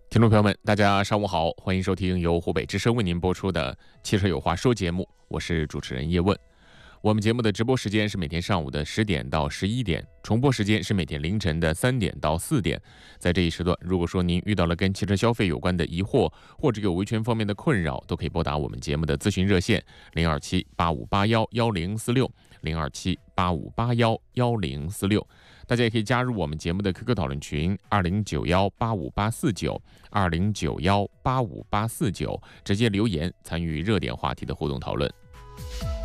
听众朋友们，大家上午好，欢迎收听由湖北之声为您播出的《汽车有话说》节目，我是主持人叶问。我们节目的直播时间是每天上午的10点到11点，重播时间是每天凌晨的3点到4点。在这一时段，如果说您遇到了跟汽车消费有关的疑惑，或者有维权方面的困扰，都可以拨打我们节目的咨询热线027-8581-1046，027-8581-1046。大家也可以加入我们节目的 QQ 讨论群2091-85849，2091-85849，直接留言参与热点话题的互动讨论。